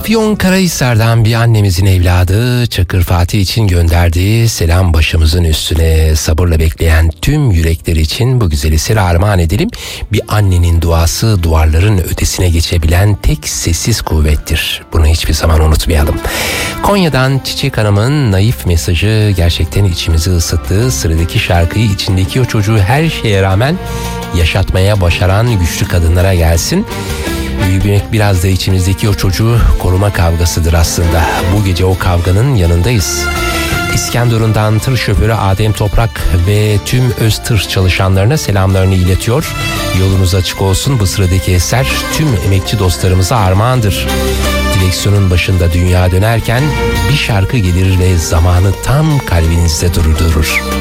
Afyonkarahisar'dan bir annemizin evladı Çakır Fatih için gönderdiği selam başımızın üstüne. Sabırla bekleyen tüm yürekler için bu güzel eseri armağan edelim. Bir annenin duası duvarların ötesine geçebilen tek sessiz kuvvettir. Bunu hiçbir zaman unutmayalım. Konya'dan Çiçek Hanım'ın naif mesajı gerçekten içimizi ısıttı. Sıradaki şarkıyı içindeki o çocuğu her şeye rağmen yaşatmaya başaran güçlü kadınlara gelsin. Büyümek biraz da içimizdeki o çocuğu koruma kavgasıdır aslında. Bu gece o kavganın yanındayız. İskenderun'dan tır şoförü Adem Toprak ve tüm Öztır çalışanlarına selamlarını iletiyor. Yolunuz açık olsun. Bu sıradaki eser tüm emekçi dostlarımıza armağandır. Direksiyonun başında dünya dönerken bir şarkı gelir ve zamanı tam kalbinizde durdurur.